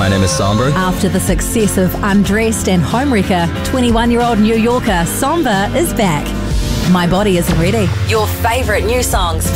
My name is Somber. After the success of Undressed and Homewrecker, 21-year-old New Yorker Somber is back. My Body Isn't Ready. Your favourite new songs